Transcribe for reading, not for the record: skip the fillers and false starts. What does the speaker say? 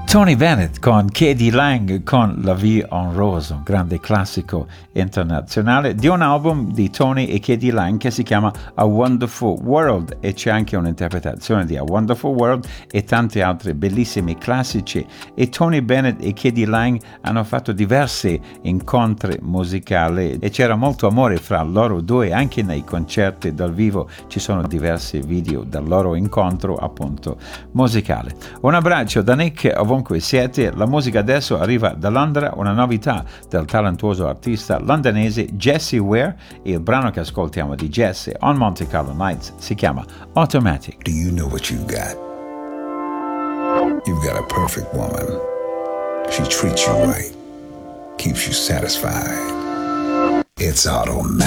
Tony Bennett con K.D. Lang con La Vie en Rose, un grande classico internazionale di un album di Tony e K.D. Lang che si chiama A Wonderful World, e c'è anche un'interpretazione di A Wonderful World e tanti altri bellissimi classici. E Tony Bennett e K.D. Lang hanno fatto diversi incontri musicali e c'era molto amore fra loro due, anche nei concerti dal vivo ci sono diversi video del loro incontro appunto musicale. Un abbraccio da Nick ovunque siete. La musica adesso arriva da Londra, una novità del talentuoso artista londinese Jessie Ware, e il brano che ascoltiamo di Jessie on Monte Carlo Nights si chiama Automatic. Do you know what you've got? You've got a perfect woman. She treats you right, keeps you satisfied. It's automatic.